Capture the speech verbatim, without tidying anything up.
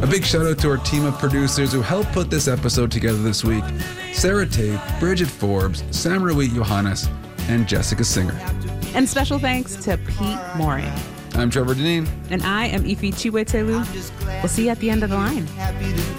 A big shout out to our team of producers who helped put this episode together this week. Sarah Tate, Bridget Forbes, Sam Rui Johannes, and Jessica Singer. And special thanks to Pete Morin. I'm Trevor Deneen. And I am Ife Chiwetelu. We'll see you at the end of the line.